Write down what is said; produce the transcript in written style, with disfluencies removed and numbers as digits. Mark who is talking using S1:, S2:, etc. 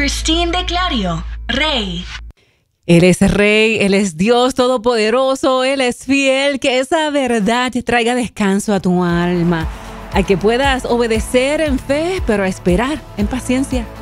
S1: Christine de Clario, Rey.
S2: Él es Rey, Él es Dios Todopoderoso, Él es fiel, que esa verdad te traiga descanso a tu alma, a que puedas obedecer en fe, pero a esperar en paciencia.